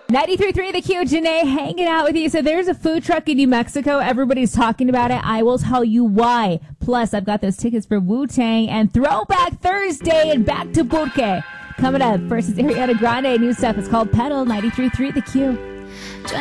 93.3 The Q, Janae hanging out with you. So there's a food truck in New Mexico. Everybody's talking about it. I will tell you why. Plus, I've got those tickets for Wu-Tang and Throwback Thursday and Back to Pulque. Coming up, first is Ariana Grande. New stuff. It's called Pedal. 93.3 The Q.